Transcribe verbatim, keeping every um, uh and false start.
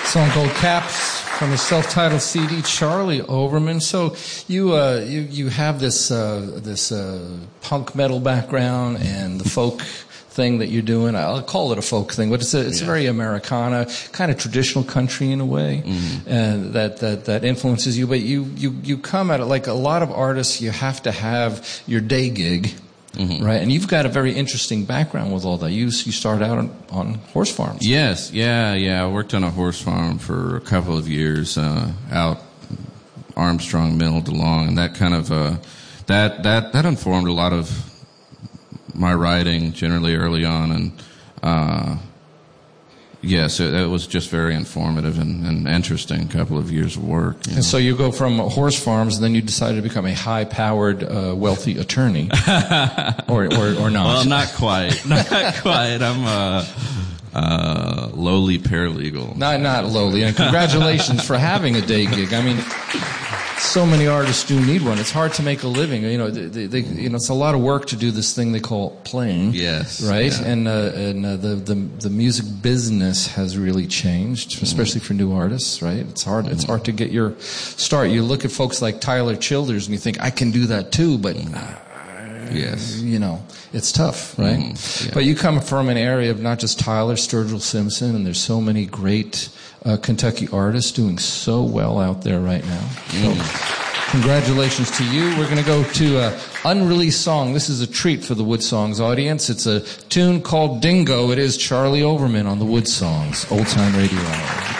Song called Caps from his self-titled C D, Charlie Overman. So you uh, you you have this uh, this uh, punk metal background and the folk thing that you're doing. I'll call it a folk thing, but it's a, it's yeah. very Americana, kind of traditional country in a way, mm-hmm. and that, that that influences you. But you you you come at it like a lot of artists. You have to have your day gig. Mm-hmm. Right, and you've got a very interesting background with all that. You you started out on, on horse farms. Yes, yeah, yeah. I worked on a horse farm for a couple of years uh, out Armstrong Mill, DeLong, and that kind of uh, that that that informed a lot of my writing generally early on, and uh, yes, it, it was just very informative and, and interesting couple of years of work. And know. So you go from horse farms, and then you decided to become a high-powered, uh, wealthy attorney, or, or or not? Well, not quite, not quite. I'm a, a lowly paralegal. Not not lowly. And congratulations for having a day gig. I mean, so many artists do need one. It's hard to make a living. You know, they, they, you know, it's a lot of work to do this thing they call playing. Yes. Right. Yeah. And uh, and uh, the the the music business has really changed, especially mm. for new artists. Right. It's hard. Mm. It's hard to get your start. You look at folks like Tyler Childers, and you think I can do that too, but. Uh, Yes. You know, it's tough, right? Mm, yeah. But you come from an area of not just Tyler, Sturgill Simpson, and there's so many great uh, Kentucky artists doing so well out there right now. Mm. So, congratulations to you. We're going to go to an unreleased song. This is a treat for the Wood Songs audience. It's a tune called Dingo. It is Charlie Overman on the Wood Songs, Old Time Radio Hour.